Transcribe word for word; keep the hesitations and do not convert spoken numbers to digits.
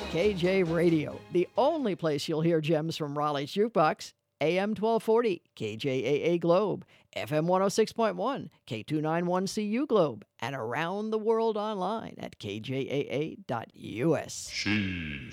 K J Radio, the only place you'll hear gems from Raleigh's Jukebox. A M twelve forty, K J A A Globe, F M one oh six point one, K two ninety-one C U Globe, and around the world online at K J A A dot U S. She